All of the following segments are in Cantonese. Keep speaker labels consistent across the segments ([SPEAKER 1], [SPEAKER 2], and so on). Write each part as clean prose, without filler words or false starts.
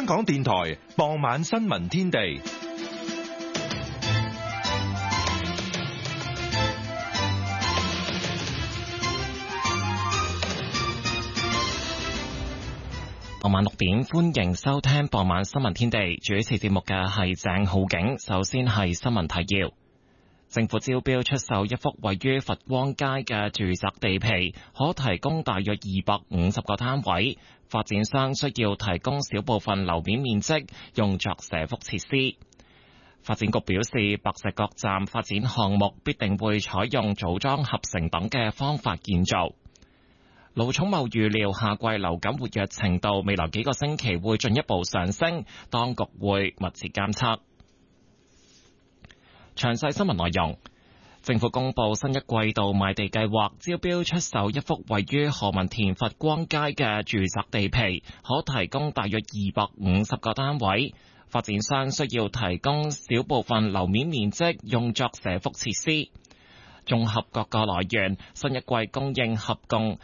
[SPEAKER 1] 香港電台傍晚新聞天地。
[SPEAKER 2] 傍晚6點，歡迎收聽傍晚新聞天地。主持節目嘅係鄭浩景。首先係新聞提要。政府招標出售一幅位於佛光街嘅住宅地皮，可提供大約250個單位。發展商需要提供小部分樓面面積用作社福設施。發展局表示，白石角站發展項目必定會採用組裝合成等嘅方法建造。盧寵茂預料夏季流感活躍程度未來幾個星期會進一步上升，當局會密切監測。詳細新聞內容，政府公布新一季度賣地計劃，招標出售一幅位於何文田佛光街嘅住宅地皮，可提供大約250個單位。發展商需要提供小部分樓面面積用作社福設施。綜合各個來源，新一季供應合共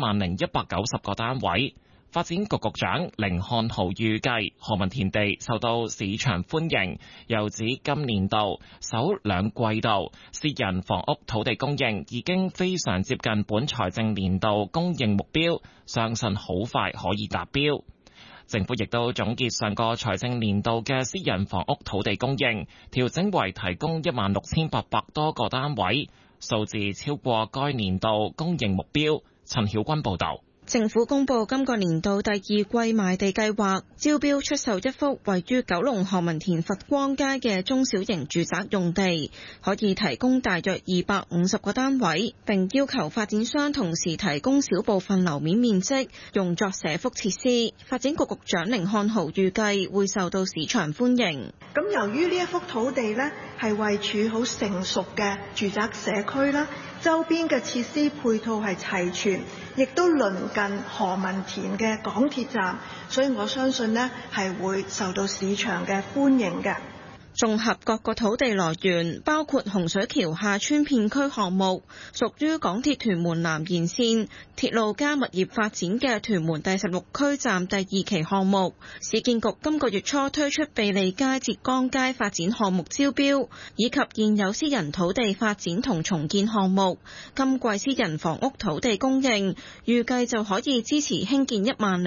[SPEAKER 2] 10,190個單位。發展局局長甯漢豪預計何文田地受到市場歡迎，又指今年度首兩季度私人房屋土地供應已經非常接近本財政年度供應目標，相信好快可以達標。政府亦都總結上個財政年度嘅私人房屋土地供應，調整為提供16,800多個單位。數字超過該年度供應目標。陳曉君報導。
[SPEAKER 3] 政府公布今個年度第二季賣地計劃，招標出售一幅位於九龍何文田佛光街嘅中小型住宅用地，可以提供大約250個單位，並要求發展商同時提供小部分樓面面積用作社福設施。發展局局長甯漢豪預計會受到市場歡迎。
[SPEAKER 4] 咁由於呢一幅土地呢係位處好成熟嘅住宅社區啦，周邊嘅設施配套係齊全，亦都鄰近何文田嘅港鐵站，所以我相信呢係會受到市場嘅歡迎嘅。
[SPEAKER 3] 綜合各個土地來源，包括洪水橋廈村片區項目，屬於港鐵屯門南延線鐵路加物業發展嘅屯門第16區站第2期項目。市建局今個月初推出庇利街、浙江街發展項目招標，以及現有私人土地發展同重建項目。今季私人房屋土地供應預計就可以支持興建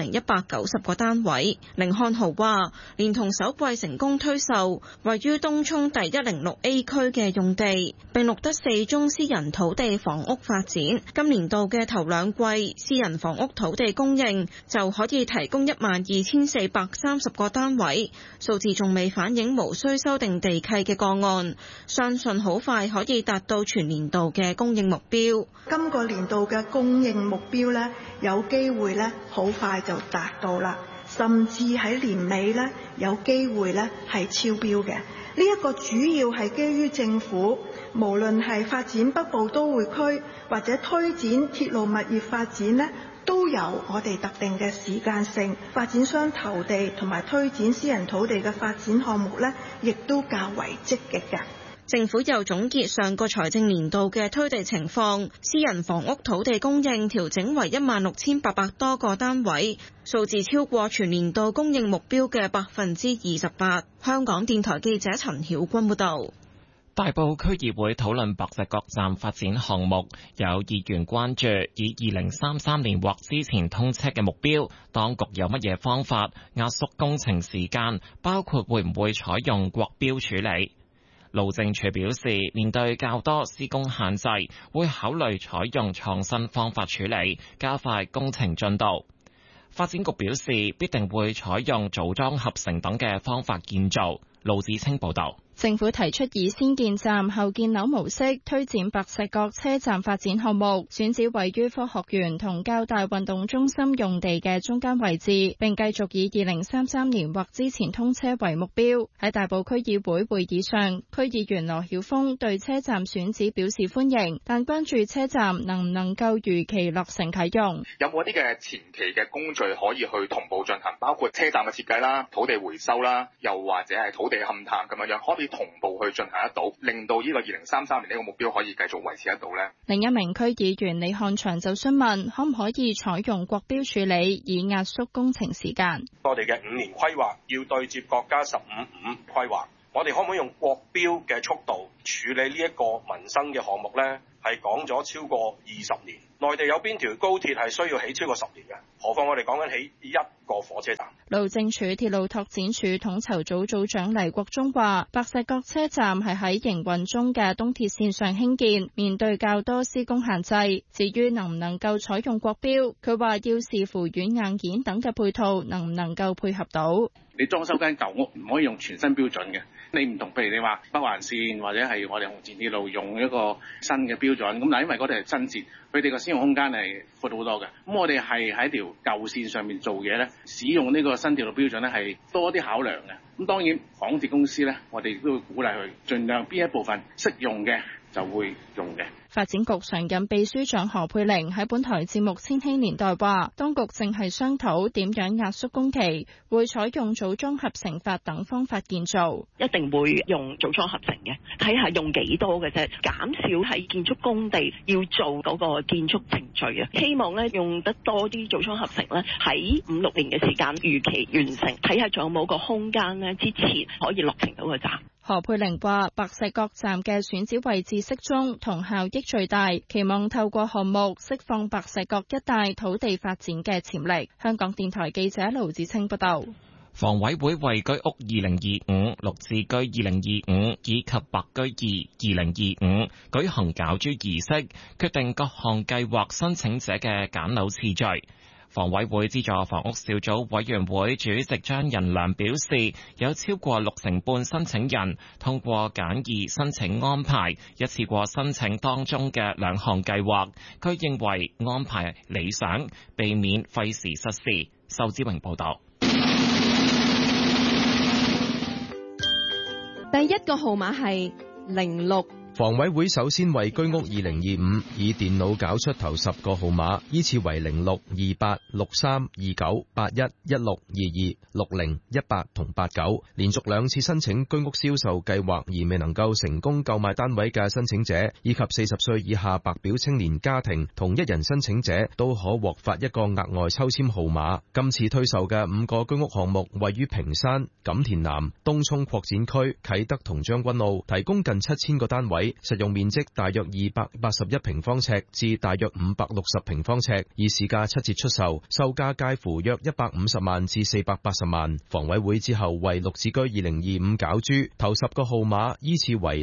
[SPEAKER 3] 10,190個單位。甯漢豪話，連同首季成功推售位於東涌第106A 區嘅用地，並錄得4宗私人土地房屋發展。今年度嘅頭兩季私人房屋土地供應就可以提供12,430個單位，數字仲未反映無需修訂地契嘅個案，相信好快可以達到全年度嘅供應目標。
[SPEAKER 4] 今個年度嘅供應目標呢，有機會呢好快就達到啦。甚至喺年尾呢，有機會呢係超標嘅。呢一個主要係基於政府無論係發展北部都會區或者推展鐵路物業發展呢，都有我哋特定嘅時間性。發展商投地同埋推展私人土地嘅發展項目呢，亦都較為積極嘅。
[SPEAKER 3] 政府又總結上個財政年度嘅推地情況，私人房屋土地供應調整為16,800多個單位，數字超過全年度供應目標嘅28%。香港電台記者陳曉君報導。
[SPEAKER 2] 大埔區議會討論白石角站發展項目，有議員關注以2033年或之前通車嘅目標，當局有乜嘢方法壓縮工程時間，包括會唔會採用國標處理？路政署表示，面對較多施工限制，會考慮採用創新方法處理，加快工程進度。發展局表示，必定會採用組裝合成等嘅方法建造。盧子清報導。
[SPEAKER 5] 政府提出以先建站後建樓模式推展白石角車站發展項目，選址位於科學園同較大運動中心用地嘅中間位置，並繼續以2033年或之前通車為目標。喺大埔區議會會議上，區議員羅曉峰對車站選址表示歡迎，但關注車站能唔能夠如期落成啟用。
[SPEAKER 6] 有冇一啲嘅前期嘅工序可以去同步進行，包括車站嘅設計啦、土地回收啦，又或者係土地勘探咁樣，可以同步去進行得到，令到呢個2033年呢個目標可以繼續維持得到呢？
[SPEAKER 5] 另一名區議員李漢祥就詢問，可唔可以採用國標處理，以壓縮工程時間？
[SPEAKER 7] 我哋嘅5年規劃要對接國家15-5規劃，我哋可唔可以用國標嘅速度處理呢一個民生嘅項目呢？係講咗超過20年，內地有邊條高鐵係需要起超過10年嘅？何況我哋講緊起一個火車站。
[SPEAKER 5] 路政署鐵路拓展處統籌組組長黎國忠話，白石角車站係喺營運中嘅東鐵線上興建，面對較多施工限制。至於能唔能夠採用國標，佢話要視乎軟硬件等嘅配套能唔能夠配合到。
[SPEAKER 8] 你裝修間舊屋唔可以用全新標準嘅，你唔同，譬如你話北環線或者係我哋紅線鐵路用一個新嘅標準，咁但因為嗰啲係新線，佢哋個使用空間係闊好多嘅。咁我哋係喺條舊線上面做嘢咧，使用呢個新鐵路標準咧係多啲考量嘅。咁當然港鐵公司咧，我哋都會鼓勵佢盡量邊一部分適用嘅就會用嘅。
[SPEAKER 5] 發展局常任秘書長何佩玲喺本台節目《千禧年代》話，當局正係商討點樣壓縮工期，會採用組裝合成法等方法建造。
[SPEAKER 9] 一定會用組裝合成嘅，睇下用幾多嘅啫，減少喺建築工地要做嗰個建築程序啊。希望咧用得多啲組裝合成咧，喺5-6年嘅時間預期完成，睇下仲有冇個空間咧，之前可以落成到個站。
[SPEAKER 5] 何佩玲話，白石角站嘅選址位置適中同效益最大，期望透過項目釋放白石角一帶土地發展嘅潛力。香港電台記者盧子清報道。
[SPEAKER 2] 房委會為居屋2025、綠置居2025以及白居二2025舉行攪珠儀式，決定各項計劃申請者嘅揀樓次序。房委會資助房屋小組委員會主席張仁良表示，有超過60%半申請人通過簡易申請安排，一次過申請當中嘅2項計劃。佢認為安排理想，避免費時失事。仇志榮報道。
[SPEAKER 10] 第一個號碼係06。
[SPEAKER 11] 房委會首先為居屋2025以電腦搞出頭10個號碼，依次為06、28、63、29、81、16、22、60、18同89。連續2次申請居屋銷售計劃而未能夠成功購買單位嘅申請者，以及40歲以下白表青年家庭同1人申請者，都可獲發一個額外抽籤號碼。今次推售嘅5個居屋項目位於屏山、錦田南、東涌擴展區、啟德同將軍澳，提供近7000個單位。實用面積大約281平方尺至大約560平方尺，以市價7折出售，售價介乎約150萬至480萬。房委會之後為綠置居2025攪珠，頭10個號碼依次為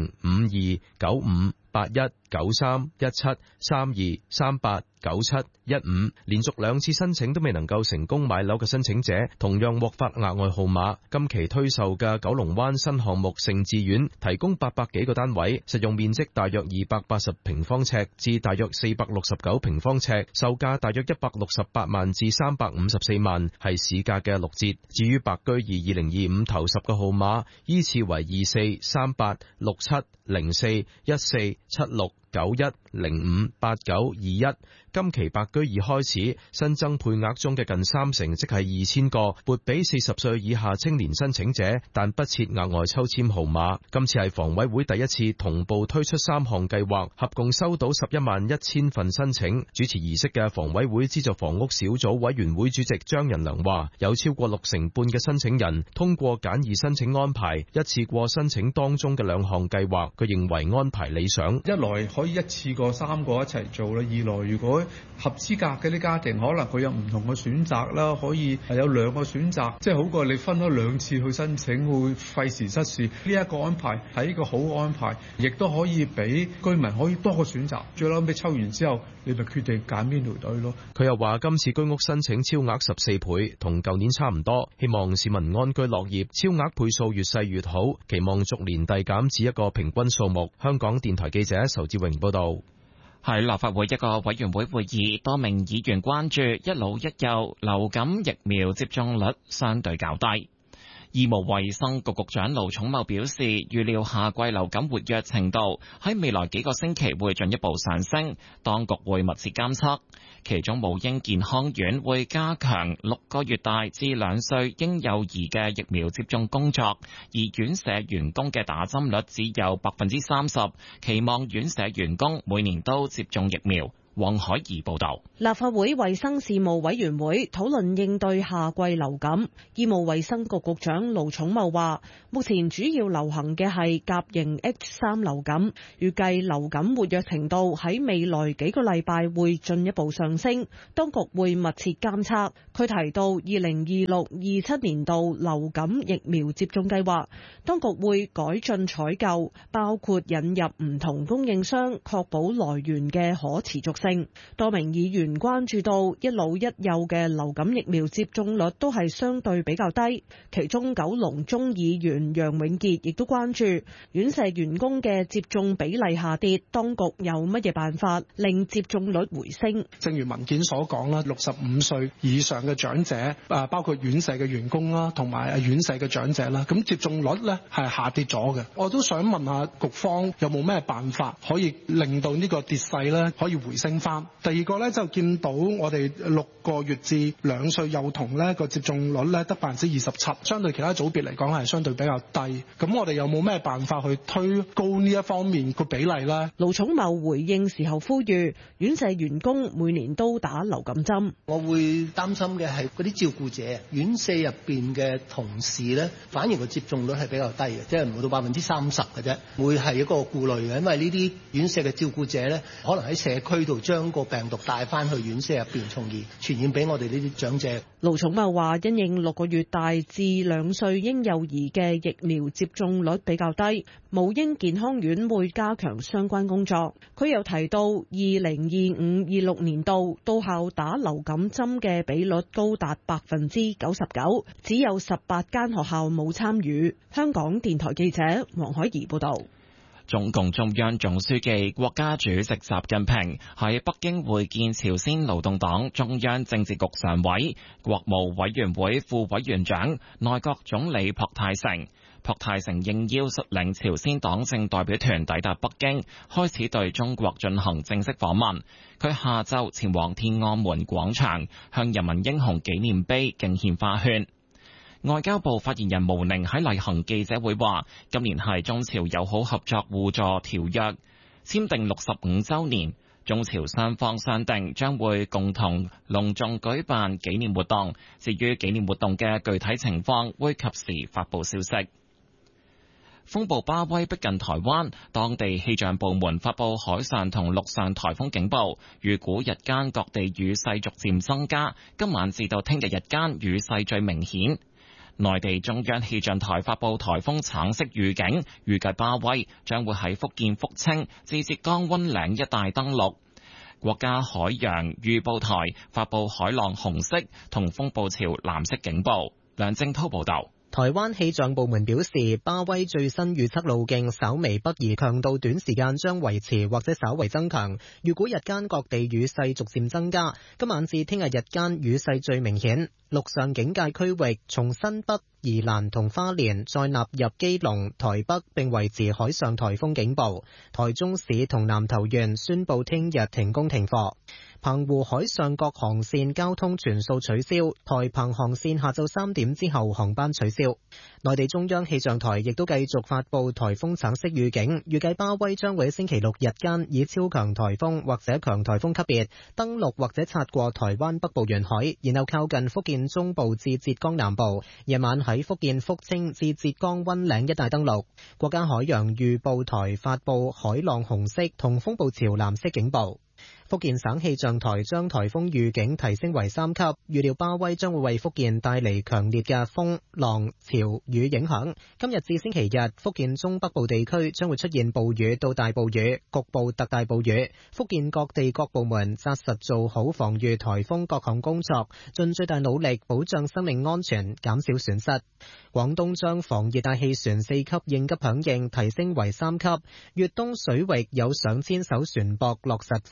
[SPEAKER 11] 60、52、95、81、93、17、32、38、97、15，連續2次申請都未能夠成功買樓嘅申請者，同樣獲發額外號碼。今期推售嘅九龍灣新項目盛智苑提供800幾個單位，實用面積大約280平方尺至大約469平方尺，售價大約168萬至354萬，係市價嘅6折。至於白居二2025頭10個號碼，依次為24、38、67、04、14、76、91、05、89、21。今期白居二開始新增配額中嘅近30%，即係2000個，撥俾40歲以下青年申請者，但不設額外抽籤號碼。今次係房委會第一次同步推出3項計劃，合共收到111000份申請。主持儀式嘅房委會資助房屋小組委員會主席張仁良話，有超過60%半嘅申請人通過簡易申請安排，一次過申請當中嘅2項計劃。佢認為安排理想，
[SPEAKER 12] 一來可以一次過3個一齊做啦，二來如果合資格嘅啲家庭，可能佢有唔同嘅選擇啦，可以係有2個選擇，即係好過你分咗2次去申請，會費時失事。呢一個安排係一個好安排，亦都可以俾居民可以多個選擇。最後尾抽完之後，你咪決定揀邊條隊咯。
[SPEAKER 11] 佢又話今次居屋申請超額14倍，同舊年差唔多，希望市民安居樂業，超額倍數越細越好，期望逐年遞減至一個平均數目。香港電台記者仇志榮報道。
[SPEAKER 2] 喺立法會一個委員會會議，多名議員關注一老一幼流感疫苗接種率相對較低。 醫務衛生局局長盧寵茂表示，預料夏季流感活躍程度喺未來幾個星期會進一步上升，當局會密切監測。其中母嬰健康院會加強6個月大至2歲嬰幼兒嘅疫苗接種工作，而院舍員工嘅打針率只有30%，期望院舍員工每年都接種疫苗。黃海怡報道。
[SPEAKER 13] 立法會衛生事務委員會討論應對夏季流感，醫務衛生局局長盧寵茂話，目前主要流行嘅係甲型 H3 流感，預計流感活躍程度喺未來幾個禮拜會進一步上升，當局會密切監測。佢提到2026-27年度流感疫苗接種計劃，當局會改進採購，包括引入唔同供應商，確保來源嘅可持續性。多名議員關注到一老一幼嘅流感疫苗接種率都係相對比較低，其中九龍中議員楊永傑亦都關注院舍員工嘅接種比例下跌，當局有乜嘢辦法令接種率回升？
[SPEAKER 14] 正如文件所講啦，65歲以上嘅長者，包括院舍嘅員工啦，同埋院舍嘅長者啦，咁接種率呢係下跌咗嘅。我都想問下局方有冇咩辦法可以令到呢個跌勢呢可以回升翻？第二個呢，就見到我哋6個月至2歲幼童呢個接種率呢得27%，相對其他組別嚟講係相對比較低。咁我哋有冇咩辦法去推高呢一方面個比例呢？
[SPEAKER 13] 盧寵茂回應時候呼籲院舍員工每年都打流感針。
[SPEAKER 15] 我會擔心嘅係嗰啲照顧者，院舍入邊嘅同事呢，反而個接種率係比較低嘅，即係唔到30%嘅啫，會係一個顧慮嘅，因為呢啲院舍嘅照顧者呢，可能喺社區度將個病毒帶翻去院舍入邊，從而傳染俾我哋呢啲長者。
[SPEAKER 13] 盧寵茂話，因應6個月大至2歲嬰幼兒嘅疫苗接種率比較低，母嬰健康院會加強相關工作。佢又提到，2025-26年度到校打流感針嘅比率高達99%，只有18間學校冇參與。香港電台記者黃海怡報道。
[SPEAKER 2] 中共中央總書記、國家主席習近平喺北京會見朝鮮勞動黨中央政治局常委、國務委員會副委員長、內閣總理朴泰成。朴泰成應邀率領朝鮮黨政代表團抵達北京，開始對中國進行正式訪問。佢下晝前往天安門廣場，向人民英雄紀念碑敬獻花圈。外交部發言人毛寧喺例行記者會話，今年係中朝友好合作互助條約簽訂65週年，中朝雙方商定將會共同隆重舉辦紀念活動，至於紀念活動嘅具體情況，會及時發布消息。風暴巴威逼近台灣，當地氣象部門發布海上同陸上颱風警報，預估日間各地雨勢逐漸增加，今晚至到聽日日間雨勢最明顯。內地中央氣象台發布颱風橙色預警，預計巴威將會喺福建福清至浙江溫嶺一帶登陸。國家海洋預報台發布海浪紅色同風暴潮藍色警報。梁正滔報導。
[SPEAKER 16] 台灣氣象部門表示，巴威最新預測路徑稍微北移，強度短時間將維持或者稍為增強。預估日間各地雨勢逐漸增加，今晚至聽日日間雨勢最明顯。陸上警戒區域從新北、宜蘭同花蓮再納入基隆、台北，並維持海上颱風警報。台中市同南投縣宣布聽日停工停課。澎湖海上各航線交通全數取消，台澎航線下晝3點之後航班取消。內地中央氣象台亦都繼續發布颱風橙色預警，預計巴威將會喺星期六日間以超強颱風或者強颱風級別登陸或者擦過台灣北部沿海，然後靠近福建中部至浙江南部，夜晚喺福建福清至浙江溫嶺一帶登陸。國家海洋預報台發布海浪紅色同風暴潮藍色警報。福建省氣象台將颱風預警提升為3級，預料巴威將會為福建帶嚟強烈嘅風、浪、潮、雨影響。今日至星期日，福建中北部地區將會出現暴雨到大暴雨，局部特大暴雨。福建各地各部門紮實做好防禦颱風各項工作，盡最大努力保障生命安全，減少損失。廣東將防熱帶氣旋4級應急響應提升為3級，粵東水域有上千艘船舶落實防颱風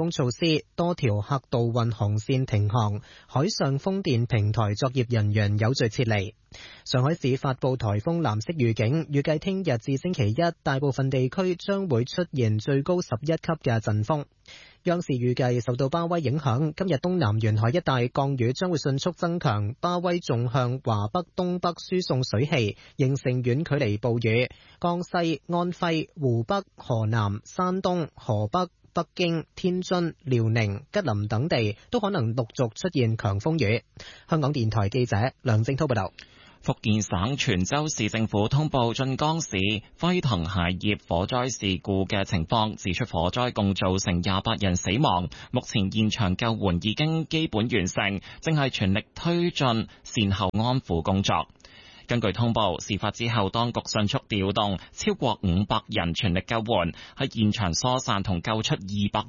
[SPEAKER 16] 方措施，多條客渡運航線停航，海上風電平台作業人員有序撤離。上海市發布颱風藍色預警，預計聽日至星期一，大部分地區將會出現最高11級嘅陣風。央視預計受到巴威影響，今日東南沿海一帶降雨將會迅速增強，巴威仲向華北、東北輸送水汽，形成遠距離暴雨。江西、安徽、湖北、河南、山東、河北、北京、天津、遼寧、吉林等地都可能陸續出現強風雨。香港電台記者梁正滔報道。
[SPEAKER 2] 福建省泉州市政府通報晉江市輝騰鞋業火災事故嘅情況，指出火災共造成28人死亡，目前現場救援已經基本完成，正係全力推進善後安撫工作。根據通報，事發之後，當局迅速調動超過500人全力救援，喺現場疏散同救出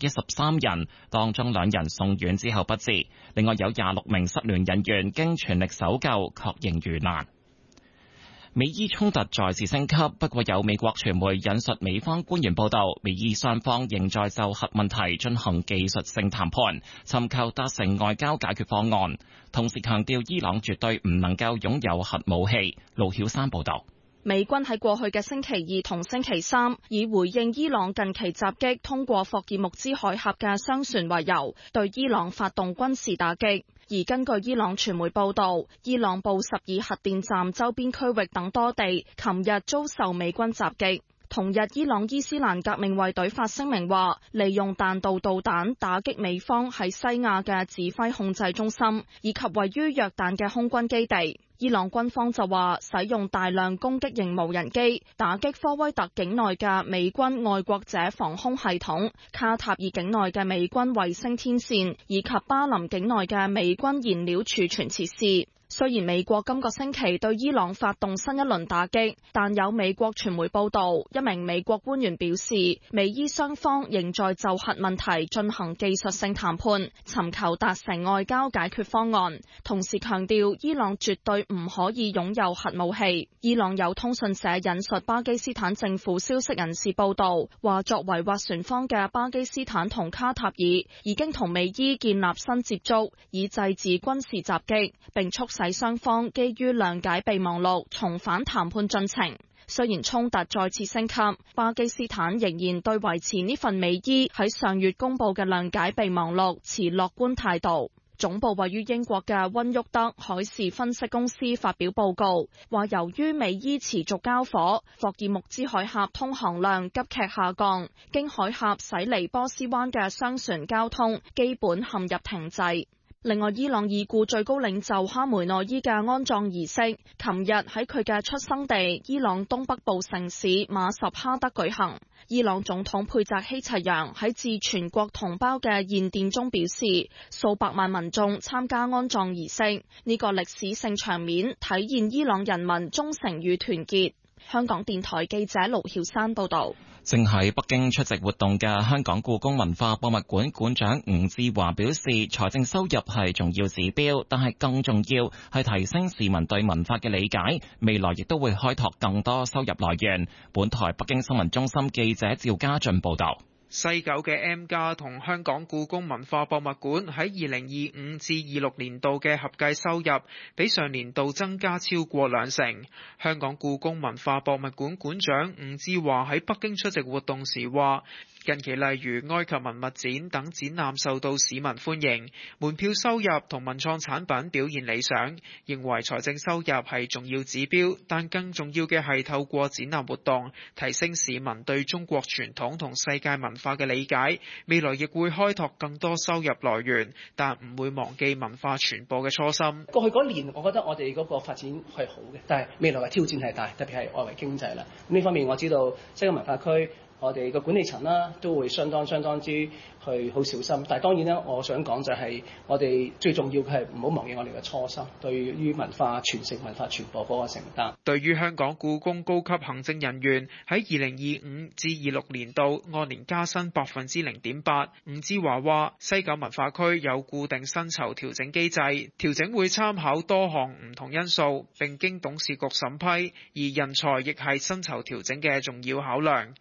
[SPEAKER 2] 213人，當中2人送院之後不治，另外有26名失聯人員經全力搜救確認遇難。美伊衝突再次升級，不過有美國傳媒引述美方官員報道，美伊雙方仍在就核問題進行技術性談判，尋求達成外交解決方案，同時強調伊朗絕對唔能夠擁有核武器。盧曉山報道。
[SPEAKER 17] 美軍喺過去嘅星期二同星期三，以回應伊朗近期襲擊通過霍爾木茲海峽嘅商船為由，對伊朗發動軍事打擊。而根據伊朗傳媒報道，伊朗布什爾核電站周邊區域等多地，琴日遭受美軍襲擊。同日，伊朗伊斯蘭革命衛隊發聲明話，利用彈道導彈打擊美方喺西亞嘅指揮控制中心，以及位於約旦嘅空軍基地。伊朗軍方就話，使用大量攻擊型無人機打擊科威特境內嘅美軍愛國者防空系統、卡塔爾境內嘅美軍衛星天線，以及巴林境內嘅美軍燃料儲存設施。雖然美國今個星期對伊朗發動新一輪打擊，但有美國傳媒報道，一名美國官員表示，美伊雙方仍在就核問題進行技術性談判，尋求達成外交解決方案，同時強調伊朗絕對唔可以擁有核武器。伊朗有通訊社引述巴基斯坦政府消息人士報道，話作為斡旋方嘅巴基斯坦同卡塔爾已經同美伊建立新接觸，以制止軍事襲擊，並促使雙方基於諒解備忘錄重返談判進程。雖然衝突再次升級，巴基斯坦仍然對維持呢份美伊喺上月公布嘅諒解備忘錄持樂觀態度。總部位於英國嘅溫沃德海事分析公司發表報告，話由於美伊持續交火，霍爾木茲海峽通航量急劇下降，經海峽駛離波斯灣嘅商船交通基本陷入停滯。另外，伊朗已故最高領袖哈梅內伊嘅安葬儀式，琴日喺佢嘅出生地伊朗東北部城市馬什哈德舉行。伊朗總統佩澤希齊揚喺致全國同胞嘅唁電中表示，數百萬民眾參加安葬儀式，呢個歷史性場面體現伊朗人民忠誠與團結。香港電台記者盧曉山報道。
[SPEAKER 2] 正喺北京出席活動嘅香港故宮文化博物館館長吳志華表示，財政收入係重要指標，但係更重要係提升市民對文化嘅理解，未來亦都會開拓更多收入來源。本台北京新聞中心記者趙家俊報道。
[SPEAKER 18] 西九嘅 M+ 同香港故宮文化博物館喺2025至26年度嘅合計收入比上年度增加超過2成。香港故宮文化博物館館長吳志華喺北京出席活動時話，近期例如埃及文物展等展覽受到市民歡迎，門票收入同文創產品表現理想，認為財政收入係重要指標，但更重要嘅係透過展覽活動提升市民對中國傳統同世界文化嘅理解，未來亦會開拓更多收入來源，但唔會忘記文化傳播嘅初心。
[SPEAKER 19] 過去嗰年我覺得我哋嗰個發展係好嘅，但係未來嘅挑戰係大，特別係外圍經濟啦。呢方面我知道西九文化區我哋個管理層啦都會相當之去好小心，但係當然咧，我想講就係我哋最重要嘅係唔好忘記我哋嘅初心，對於文化傳承、文化傳播嗰個承擔。
[SPEAKER 18] 對於香港故宮高級行政人員喺2025至26年度按年加薪0.8%，吳志華話：西九文化區有固定薪酬調整機制，調整會參考多項唔同因素，並經董事局審批，而人才亦係薪酬調整嘅重要考量。佢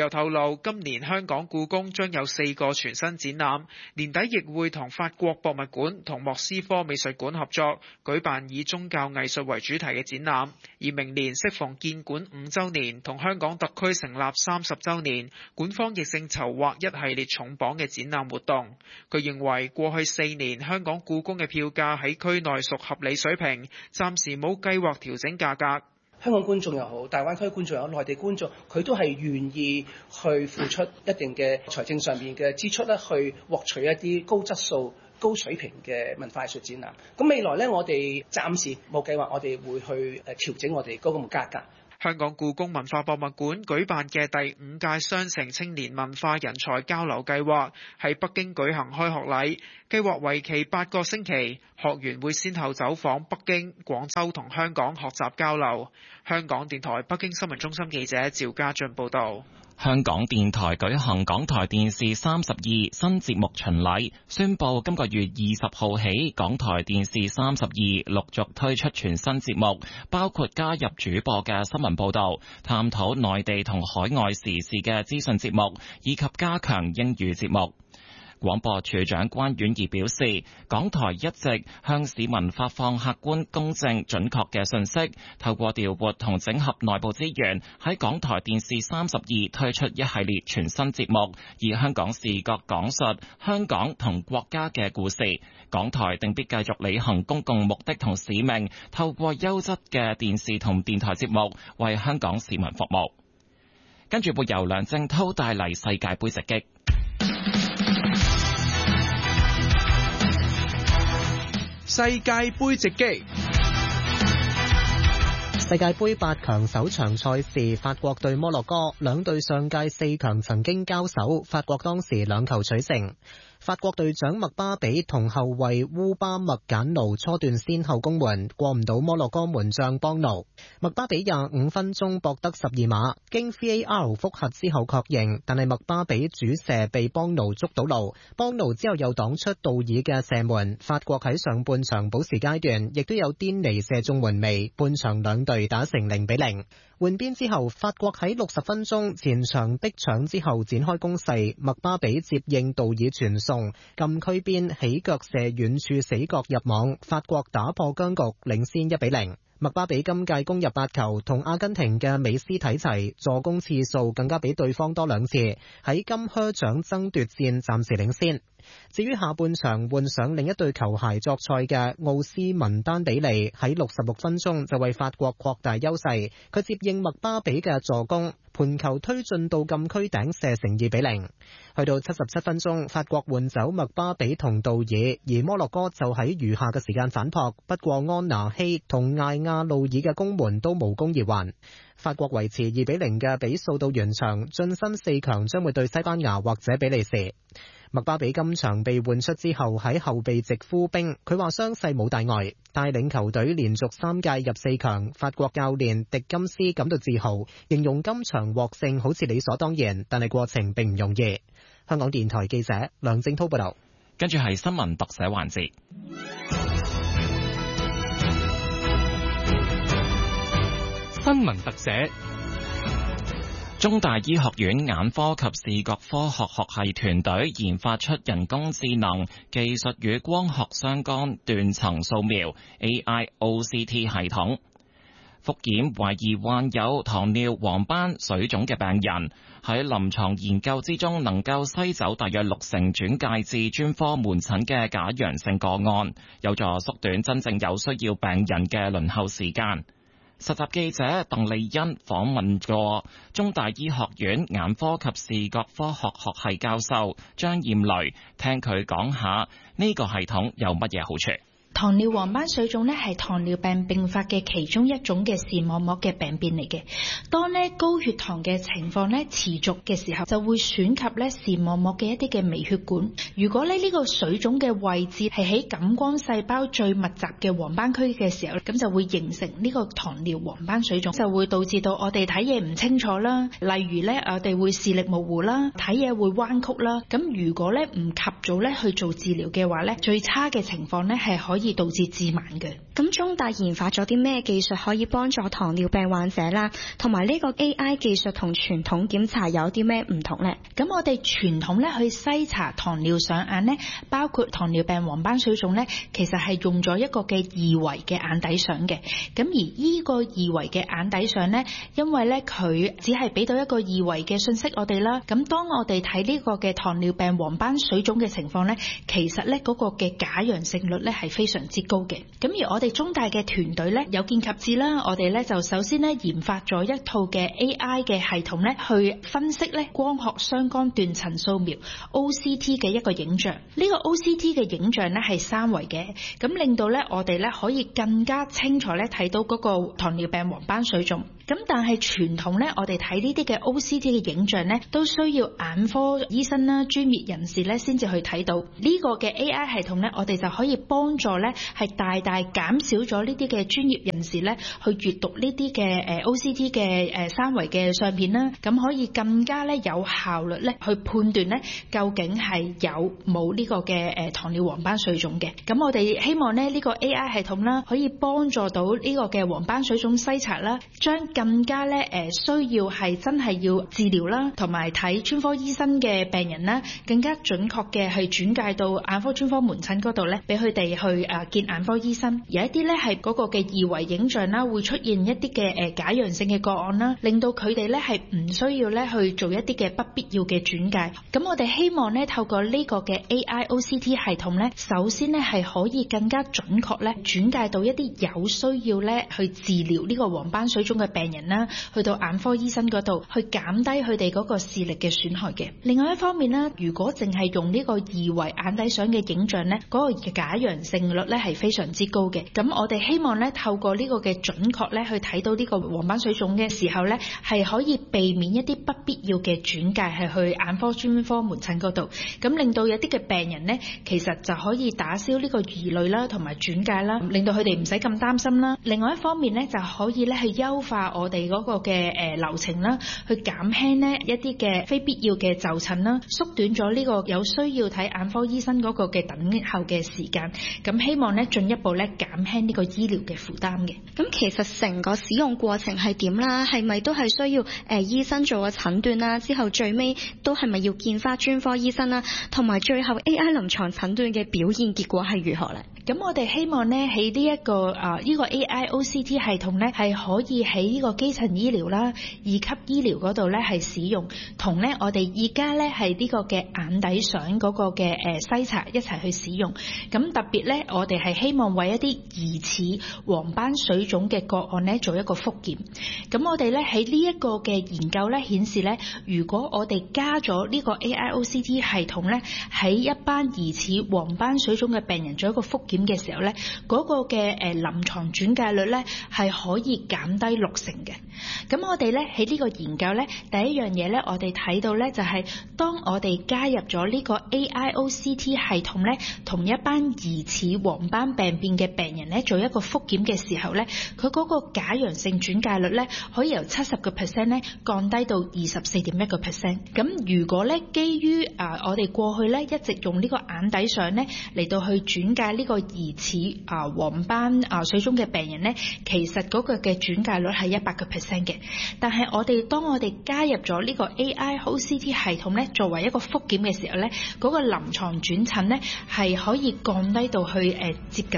[SPEAKER 18] 又透露，今年香港故宮將有4個全新展覽，年底亦會同法國博物館同莫斯科美術館合作，舉辦以宗教藝術為主題嘅展覽。而明年適逢建館5週年同香港特區成立30週年，館方亦正籌劃一系列重磅嘅展覽活動。佢認為過去4年香港故宮嘅票價喺區內屬合理水平，暫時冇計劃調整價格。
[SPEAKER 19] 香港觀眾又好，大灣區觀眾又好，內地觀眾，佢都係願意去付出一定嘅財政上面嘅支出咧，去獲取一啲高質素、高水平嘅文化藝術展覽。咁未來咧，我哋暫時冇計劃，我哋會去調整我哋嗰個價格。
[SPEAKER 18] 香港故宮文化博物館舉辦嘅第5屆雙城青年文化人才交流計劃喺北京舉行開學禮，計劃為期8個星期，學員會先後走訪北京、廣州同香港學習交流。香港電台北京新聞中心記者趙家俊報道。
[SPEAKER 2] 香港電台舉行港台電視32新節目巡禮，宣布今個月20號起，港台電視32陸續推出全新節目，包括加入主播嘅新聞報道、探討內地同海外時事嘅資訊節目，以及加強英語節目。廣播處長關婉儀表示，港台一直向市民發放客觀、公正、準確嘅信息，透過調撥同整合內部資源，喺港台電視32推出一系列全新節目，以香港視角講述香港同國家嘅故事。港台定必繼續履行公共目的同使命，透過優質嘅電視同電台節目，為香港市民服務。跟住會由梁正濤帶嚟世界盃直擊。
[SPEAKER 20] 世界盃直擊。
[SPEAKER 16] 世界盃8強首場賽事，法國對摩洛哥，兩隊上屆4強曾經交手，法國當時2球取勝。法國隊長麥巴比同後衛烏巴麥簡奴初段先後攻門，過唔到摩洛哥門將邦奴。麥巴比25分鐘博得12碼，經 VAR 複核之後確認，但係麥巴比主射被邦奴捉到路，邦奴之後又擋出道爾嘅射門。法國喺上半場補時階段亦都有甸尼射中門楣，半場兩隊打成0-0。換邊之後，法國喺60分鐘前場逼搶之後展開攻勢，麥巴比接應道爾傳送，禁區邊起腳射遠處死角入網，法國打破僵局，領先1-0。麥巴比今屆攻入8球，同阿根廷嘅美斯睇齊，助攻次數更加比對方多2次，喺金靴獎爭奪戰暫時領先。至於下半場換上另一對球鞋作賽嘅奧斯文丹比利喺66分鐘就為法國擴大優勢，佢接應麥巴比嘅助攻，盤球推進到禁區頂射成2-0。去到77分鐘，法國換走麥巴比同道爾，而摩洛哥就喺餘下嘅時間反撲，不過安拿希同艾亞路爾嘅攻門都無功而還。法國維持2-0嘅比數到完場，晉身4強將會對西班牙或者比利時。麥巴比今場被換出之後喺後備席敷兵，佢話傷勢冇大礙，帶領球隊連續3屆入4強。法國教練迪金斯感到自豪，形容今場獲勝好似理所當然，但係過程並唔容易。香港電台記者梁正濤報道。
[SPEAKER 2] 跟住係新聞特寫環節。
[SPEAKER 20] 新聞特寫。
[SPEAKER 2] 中大醫學院眼科及視覺科學學系團隊研發出人工智能技術與光學相干斷層掃描 AIOCT 系統，復檢懷疑患有糖尿黃斑水腫嘅病人，喺臨床研究之中能夠篩走大約60%轉介至專科門診嘅假陽性個案，有助縮短真正有需要病人嘅輪候時間。實習記者鄧麗欣訪問過中大醫學院眼科及視覺科學學系教授張艷蕾，聽佢講下呢個系統有乜嘢好處。
[SPEAKER 21] 糖尿黃斑水腫咧係糖尿病併發嘅其中一種嘅視網膜嘅病變嚟嘅。當咧高血糖嘅情況咧持續嘅時候，就會損及咧視網膜嘅一啲嘅微血管。如果咧呢個水腫嘅位置係喺感光細胞最密集嘅黃斑區嘅時候，咁就會形成呢個糖尿黃斑水腫，就會導致到我哋睇嘢唔清楚啦。例如咧我哋會視力模糊啦，睇嘢會彎曲啦。咁如果咧唔及早咧去做治療嘅話咧，最差嘅情況咧係可以導致致盲嘅。
[SPEAKER 1] 咁中大研發咗啲咩技術可以幫助糖尿病患者啦？同埋呢個 AI 技術同傳統檢查有啲咩唔同呢？
[SPEAKER 21] 咁我哋傳統咧去篩查糖尿上眼呢，包括糖尿病黃斑水腫呢，其實係用咗一個嘅二維嘅眼底相嘅。咁而呢個二維嘅眼底相呢，因為咧佢只係俾到一個二維嘅信息我哋啦。咁當我哋睇呢個嘅糖尿病黃斑水腫嘅情況呢，其實咧嗰個嘅假陽性率咧係非常之高嘅。咁而我哋中大嘅團隊咧有見及至啦，我哋咧就首先咧研發咗一套嘅 AI 嘅系統咧，去分析咧光學雙光斷層掃描 OCT 嘅一個影像。呢個 OCT 嘅影像咧係三維嘅，咁令到咧我哋咧可以更加清楚咧睇到嗰個糖尿病黃斑水腫。咁但係傳統咧，我哋睇呢啲嘅 OCT 嘅影像咧，都需要眼科醫生啦、專業人士咧先至去睇到。呢個嘅 AI 系統咧，我哋就可以幫助咧係大大減少咗呢啲嘅專業人士咧去閱讀呢啲嘅OCT 嘅三維嘅相片啦，咁可以更加咧有效率咧去判斷咧究竟係有冇呢個嘅糖尿黃斑水腫嘅。咁我哋希望咧呢個 AI 系統啦，可以幫助到呢個嘅黃斑水腫篩查啦，將更加咧需要係真係要治療啦，同埋睇專科醫生嘅病人啦，更加準確嘅去轉介到眼科專科門診嗰度咧，俾佢哋去見眼科醫生。有一啲咧係嗰個嘅二維影像啦，會出現一啲嘅假陽性嘅個案啦，令到佢哋咧係唔需要咧去做一啲嘅不必要嘅轉介。咁我哋希望咧透過呢個嘅 AI OCT 系統咧，首先咧係可以更加準確咧轉介到一啲有需要咧去治療呢個黃斑水腫嘅病人啦，去到眼科醫生嗰度去減低佢哋嗰個視力嘅損害嘅。另外一方面咧，如果淨係用呢個二維眼底相嘅影像咧，嗰個假陽性率咧係非常之高嘅。咁我哋希望咧透過呢個嘅準確咧去睇到呢個黃斑水腫嘅時候咧，係可以避免一啲不必要嘅轉介係去眼科專科門診嗰度，咁令到有啲嘅病人咧其實就可以打消呢個疑慮啦，同埋轉介啦，令到佢哋唔使咁擔心啦。另外一方面咧，就可以咧去優化我哋嗰個嘅流程啦，去減輕呢一啲嘅非必要嘅就診啦，縮短咗呢個有需要睇眼科醫生嗰個嘅等候嘅時間，咁希望咧進一步咧減輕呢個醫療嘅負擔嘅。
[SPEAKER 1] 咁其實成個使用過程係點啦？係咪都係需要醫生做個診斷啦？之後最尾都係咪要見返專科醫生啦？同埋最後 AI 臨床診斷嘅表現結果係如何咧？
[SPEAKER 21] 咁我哋希望咧喺呢一個呢個 AI OCT 系統咧係可以喺呢個基層醫療啦、二級醫療嗰度咧係使用，同咧我哋而家咧係呢個嘅眼底相嗰個嘅篩查一齊去使用。咁特別咧，我哋係希望為一啲疑似黃斑水腫嘅個案咧做一個復檢。咁我哋咧喺呢一個嘅研究咧顯示咧，如果我哋加咗呢個 AI OCT 系統咧喺一班疑似黃斑水腫嘅病人做一個復檢嘅時候咧，嗰個嘅臨床轉介率咧係可以減低60%嘅。咁我哋咧喺呢個研究咧，第一樣嘢咧，我哋睇到咧就係當我哋加入咗呢個 AI OCT 系統咧，同一班疑似黃斑病變嘅病人咧做一個復檢嘅時候咧，佢嗰個假陽性轉介率咧可以由70%咧降低到24.1%。咁如果咧基於我哋過去咧一直用呢個眼底相咧嚟到去轉介呢個疑似黃斑水腫嘅病人咧，其實嗰個嘅轉介率係100%嘅。但係當我哋加入咗呢個 AI OCT 系統咧，作為一個復檢嘅時候咧，嗰個臨床轉診咧係可以降低到去接近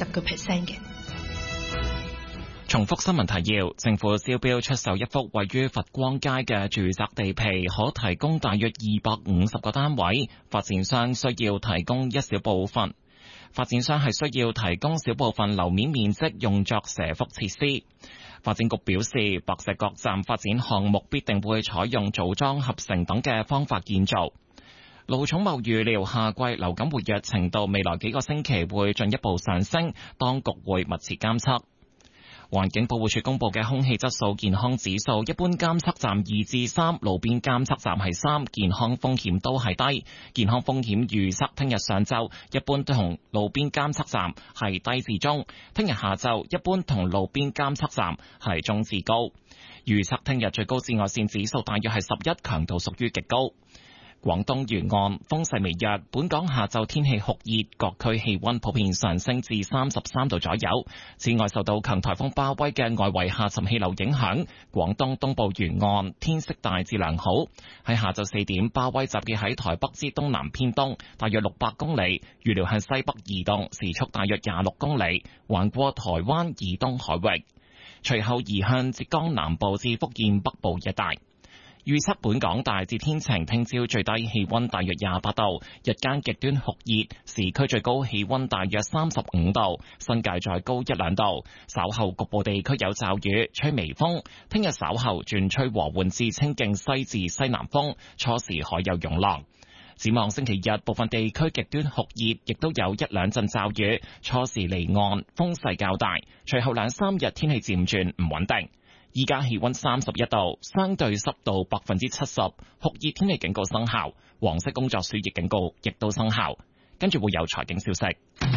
[SPEAKER 21] 40%嘅。
[SPEAKER 2] 重複新聞提要：政府招標出售一幅位於佛光街嘅住宅地皮，可提供大約250個單位。發展商需要提供一小部分，發展商係需要提供小部分樓面面積用作社福設施。發展局表示，白石角站發展項目必定會採用組裝合成等嘅方法建造。盧寵茂預料夏季流感活躍程度未來幾個星期會進一步上升，當局會密切監測。環境保護署公布嘅空氣質素健康指數，一般監測站2至3，路邊監測站係3，健康風險都係低。健康風險預測聽日上晝一般同路邊監測站係低至中，聽日下晝一般同路邊監測站係中至高。預測聽日最高紫外線指數大約係11，強度屬於極高。 廣東沿岸風勢微弱，本港下晝天氣酷熱，各區氣溫普遍上升至33度左右。此外，受到強颱風巴威嘅外圍下沉氣流影響，廣東東部沿岸天色大致良好。喺下晝4點，巴威集結喺台北之東南偏東，大約600公里，預料向西北移動，時速大約26公里，橫過台灣以東海域，隨後移向浙江南部至福建北部一帶。預測本港大致天晴，聽朝最低氣溫大約28度，日間極端酷熱，市區最高氣溫大約35度，新界再高1-2度。稍後局部地區有驟雨，吹微風。聽日稍後轉吹和緩至清勁西至西南風，初時海有湧浪。展望星期日，部分地區極端酷熱，亦都有1-2陣驟雨，初時離岸風勢較大，隨後2-3日天氣漸轉唔穩定。依家氣溫31度，相對濕度70%，酷熱天氣警告生效，黃色工作暑熱警告亦都生效。跟住會有財經消息。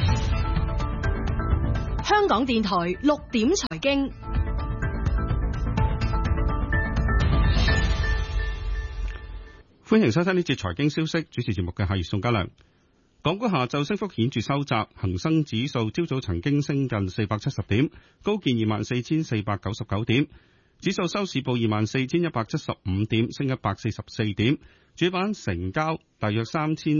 [SPEAKER 10] 香港電台6點財經，
[SPEAKER 4] 歡迎收聽呢節財經消息，主持節目嘅係宋家良。港股下晝升幅顯著收窄，恒生指數朝早曾經升近470點，高見24,499點。指數收市報24,175點，升144點。主板成交大約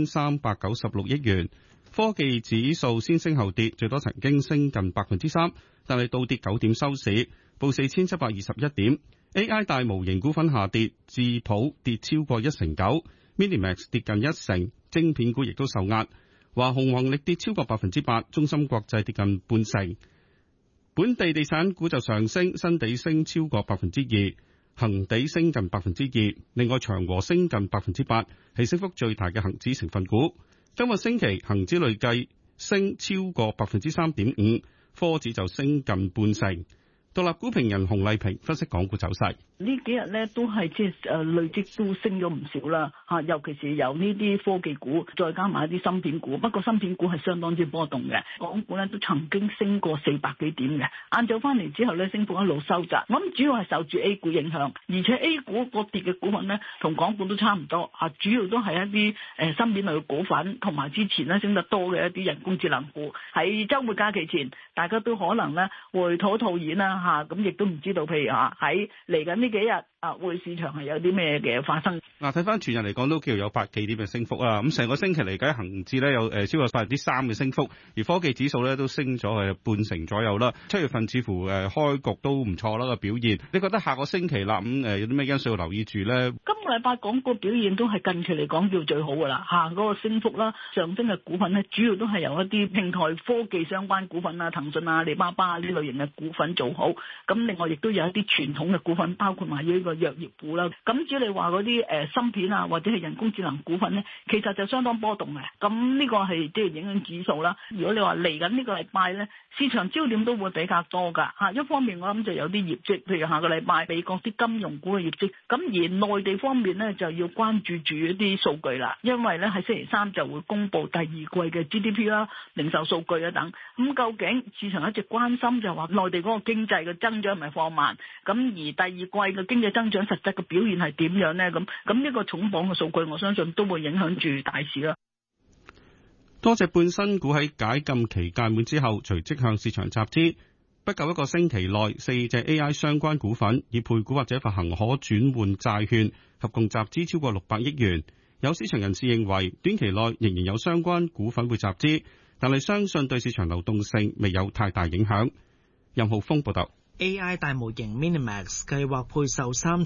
[SPEAKER 4] 3,396億元。科技指數先升後跌，最多曾經升近3%，但係倒跌9點收市，報4,721點。AI 大模型股份下跌，智譜跌超過1成9，Minimax 跌近1成。晶片股亦都受壓，華虹宏力跌超過8%，中芯國際跌近半成。本地地產股就上升，新地升超過2%，恒地升近2%，另外長和升近8%，係升幅最大嘅恒指成分股。今個星期恒指累計升超過3.5%，科指就升近半成。獨立股評人洪麗萍分析港股走勢。
[SPEAKER 22] 呢幾日咧都係即係累積都升咗唔少啦嚇，尤其是由呢啲科技股，再加埋一啲芯片股。不過芯片股係相當之波動嘅，港股咧都曾經升過400幾點嘅。晏晝翻嚟之後咧，升幅一路收窄。我諗主要係受住 A 股影響，而且 A 股個跌嘅股份咧同港股都差唔多嚇，主要都係一啲芯片類嘅股份，同埋之前咧升得多嘅一啲人工智能股。喺週末假期前，大家都可能咧會套現啦嚇，咁亦都唔知道，譬如嚇喺嚟緊呢幾日匯市場係有啲咩嘅發生？
[SPEAKER 4] 嗱，睇翻全日嚟講都叫有百幾點嘅升幅啊！咁成個星期嚟計，恒指咧有超過3%嘅升幅，而科技指數咧都升咗半成左右啦。7月份似乎開局都唔錯啦個表現。你覺得下個星期啦有啲咩因素要留意住咧？
[SPEAKER 22] 今個禮拜港股表現都係近期嚟講叫最好噶啦嚇，嗰個升幅啦，上升嘅股份咧，主要都係由一啲平台科技相關股份啊，騰訊啊、阿里巴巴呢類型嘅股份做好。咁另外亦都有一啲傳統嘅股份，包括埋呢個藥業股啦。咁至於你話嗰啲芯片啊，或者係人工智能股份咧，其實就相當波動嘅。咁呢個係即係影響指數啦。如果你話嚟緊呢個禮拜咧，市場焦點都會比較多㗎嚇。一方面我諗就有啲業績，譬如下個禮拜美國啲金融股嘅業績。咁而內地方面咧就要關注住一啲數據啦，因為咧喺星期3就會公布第二季嘅 GDP 啦、零售數據啊等。咁究竟市場一直關心就話內地嗰個經濟嘅增長係咪放慢？咁而第二季嘅經濟增長實質嘅表現係點樣呢？咁呢個重磅嘅數據，我相信都會影響住大市啦。
[SPEAKER 4] 多隻半新股喺解禁期屆滿之後，隨即向市場集資。不夠一個星期內，4隻 AI 相關股份以配股或者發行可轉換債券，合共集資超過600億元。有市場人士認為，短期內仍然有相關股份會集資，但係相信對市場流動性未有太大影響。任浩峰報道。
[SPEAKER 23] AI 大模型 Minimax 計劃配售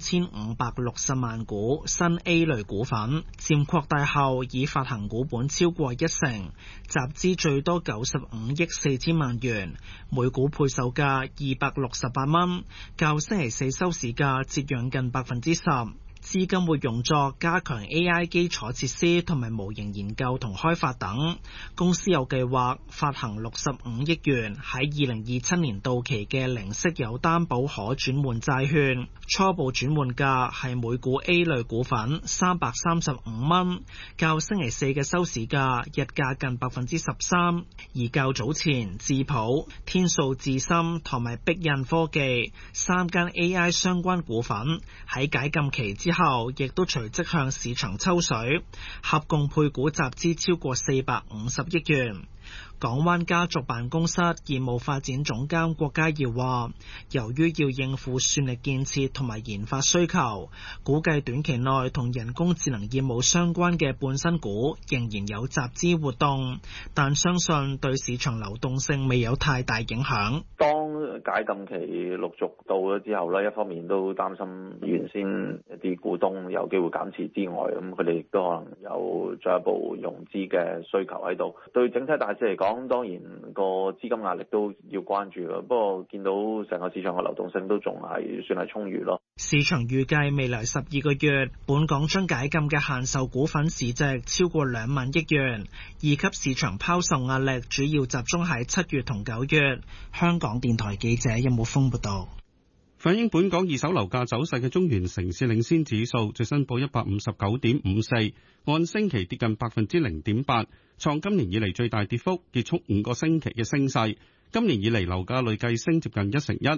[SPEAKER 23] 3560萬股新 A 類股份，佔擴大後已發行股本超過1成，集資最多95億4千萬元，每股配售價268蚊，較星期四收市價折讓近10%。資金會用作加強 AI 基礎設施同埋模型研究同開發等。公司有計劃發行65億元喺2027年到期嘅零息有擔保可轉換債券，初步轉換價係每股 A 類股份335蚊，較星期四嘅收市價日價近13%。而較早前智譜、天數智深同埋碧印科技3間 AI 相關股份喺解禁期之後，亦都隨即向市場抽水，合共配股集資超過450億元。港灣家族辦公室業務發展總監郭家耀話，由於要應付算力建設同埋研發需求，估計短期內同人工智能業務相關嘅半新股仍然有集資活動，但相信對市場流動性未有太大影響。
[SPEAKER 3] 當解禁期陸續到咗之後呢，一方面都擔心原先一啲股東有機會減持之外，咁佢哋亦都可能有進一步融資嘅需求喺度。對整體大市嚟講，當然個資金壓力都要關注咯。不過見到成個市場嘅流動性都仲係算係充裕咯。
[SPEAKER 23] 市場預計未來12個月，本港將解禁嘅限售股份市值超過2萬億元。二級市場拋售壓力主要集中喺7月同9月。香港電台記者任武峰報道。
[SPEAKER 4] 反映本港二手樓價走勢嘅中原城市領先指數最新報 159.54， 按星期跌近 0.8%， 創今年以嚟最大跌幅，結束5個星期嘅升勢。今年以嚟樓價累計升接近1成1。